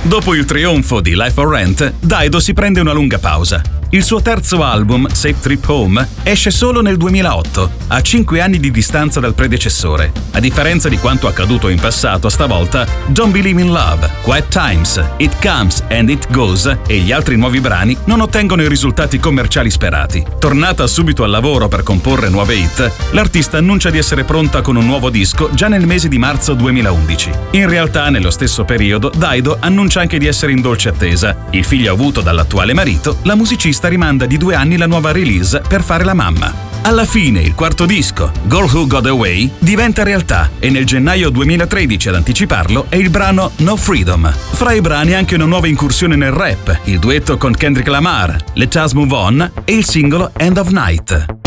Dopo il trionfo di Life for Rent, Dido si prende una lunga pausa. Il suo terzo album, Safe Trip Home, esce solo nel 2008, a 5 anni di distanza dal predecessore. A differenza di quanto accaduto in passato, stavolta Don't Believe in Love, Quiet Times, It Comes and It Goes e gli altri nuovi brani non ottengono i risultati commerciali sperati. Tornata subito al lavoro per comporre nuove hit, l'artista annuncia di essere pronta con un nuovo disco già nel mese di marzo 2011. In realtà, nello stesso periodo, Dido annuncia anche di essere in dolce attesa. Il figlio avuto dall'attuale marito, la musicista rimanda di 2 anni la nuova release per fare la mamma. Alla fine, il quarto disco, Girl Who Got Away, diventa realtà e nel gennaio 2013 ad anticiparlo è il brano No Freedom. Fra i brani anche una nuova incursione nel rap, il duetto con Kendrick Lamar, Let Us Move On e il singolo End of Night.